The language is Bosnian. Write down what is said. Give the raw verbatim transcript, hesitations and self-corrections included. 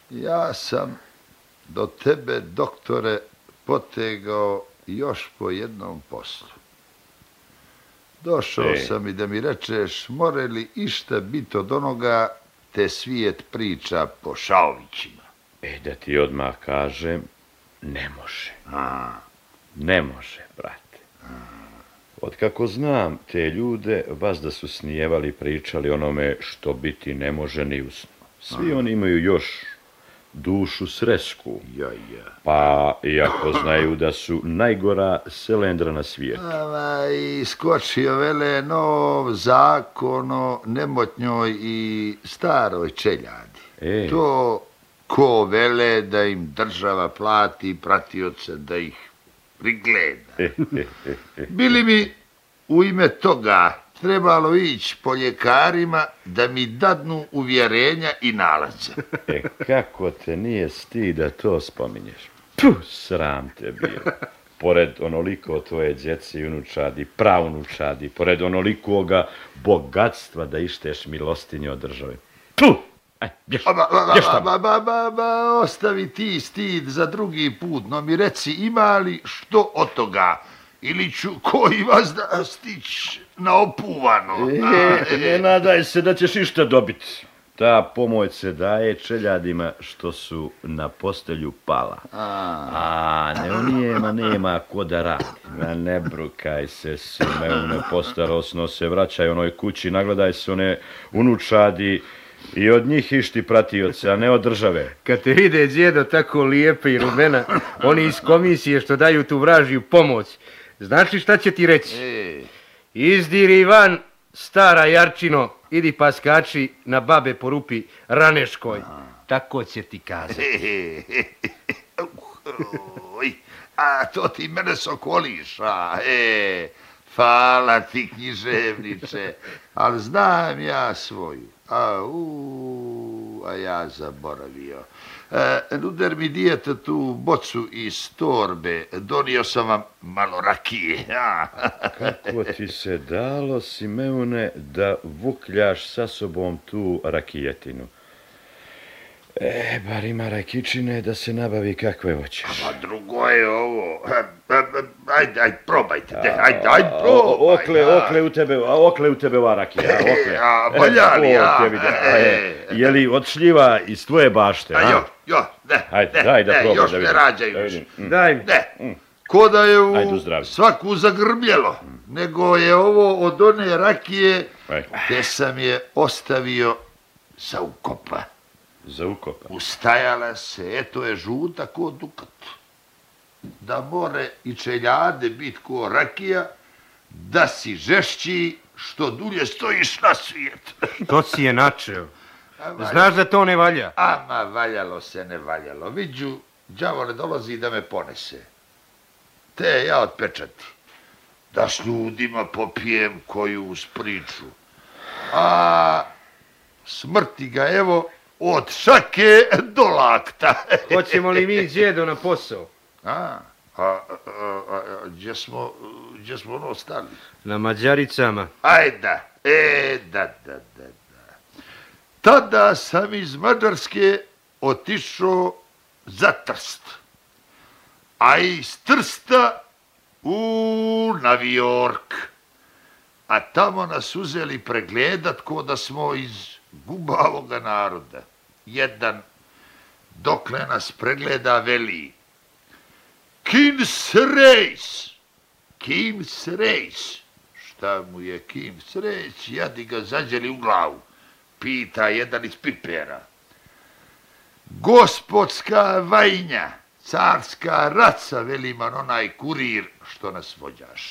Ja sam do tebe, doktore, potegao još po jednom poslu. Došao e. sam i da mi rečeš, more li išta biti od onoga te svijet priča po Šaovićima? E, da ti odmah kažem, ne može. A. Ne može, brate. A. Otkako znam te ljude, vas da su snijevali, pričali onome što biti ne može ni usno. Svi A. oni imaju još dušu sresku. Ja, ja. Pa, iako znaju da su najgora selendra na svijetu. Ama, i skočio vele nov zakon o nemotnjoj i staroj čeljadi. E. To ko vele da im država plati pratioce da ih prigleda. Bili mi u ime toga trebalo ići po ljekarima da mi dadnu uvjerenja i nalaze. E, kako te nije stid da to spominješ? Puh, sram te bilo. Pored onoliko tvoje djece i unučadi, praunučadi, pored onolikoga bogatstva da išteš milostinje od države. Puh! Aj, bješ, bješ tamo. Ba, ba, ba, ba, ostavi ti stid za drugi put, no mi reci ima li što od toga? Ili ću koji vas da stić na opuvano? E, ne nadaj se da ćeš išta dobiti. Ta pomoć se daje čeljadima što su na postelju pala. A, A ne onijema nema ko da radi. Ma ne brukaj se, Simeone, postarosno se vraćaj onoj kući, nagledaj se one unučadi i od njih išti pratioce, a ne od države. Kad te vide djedo tako lijepe i rumena, oni iz komisije što daju tu vražiju pomoć, znaš li šta će ti reći? e. Izdiri van, stara Jarčino, idi pa skači na babe po rupi Raneškoj. Tako će ti kazati. A to ti mene sokoliš, a, e, hvala ti književniče, ali znam ja svoju, a, u, a ja zaboravio. E, nuder mi dijete tu bocu iz torbe, donio sam vam malo rakije. Kako ti se dalo, Simeone, da vukljaš sa sobom tu rakijetinu? E, bar ima rakičine da se nabavi kakve hoćeš. A drugo je ovo. Ajde, ajde, probajte. Ajde, ajde, probaj. Okle, okle u tebe, okle u tebe ova rakija. Okle. A, valja li, ja. Je li od šljiva iz tvoje bašte? A jo, jo, ne, Ajde, daj da probaj, još da ne vidim. rađaju. Daj mi. Ne, ko da je u Ajde, zdravi. svaku zagrbljelo, nego je ovo od one rakije te sam je ostavio sa ukopa. Za ukopa. Ustajala se, eto je žuta ko dukat. Da more i čeljade bit ko rakija, da si žešći što dulje stojiš na svijet. To si je načeo. Znaš da to ne valja? Ama valjalo se, ne valjalo. Viđu, đavo ne dolazi da me ponese. Te ja otpečati. Da s ljudima popijem koju uz priču. A smrti ga evo od šake do lakta. Hoćemo li mi djedo na posao? A, a, a, a gdje smo, gdje smo ono stali? Na Mađaricama. Ajde, e, da, da, da, da. Tada sam iz Mađarske otišao za Trst. A iz Trsta u Novi York. A tamo nas uzeli pregledat ko da smo iz gubavoga naroda. Jedan, dokle nas pregleda, veli King's Race. King's Race. Šta mu je King's Race? Jadi ga zađeli u glavu. Pita jedan iz pipera. Gospodska vajnja, carska raca, veli man onaj kurir što nas vođaš.